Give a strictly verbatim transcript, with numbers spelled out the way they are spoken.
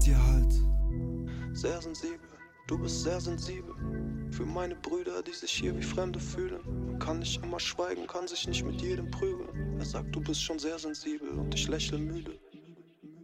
dir halt. Sehr sensibel, du bist sehr sensibel. Für meine Brüder, die sich hier wie Fremde fühlen. Man kann nicht immer schweigen, kann sich nicht mit jedem prügeln. Er sagt, du bist schon sehr sensibel und ich lächle müde.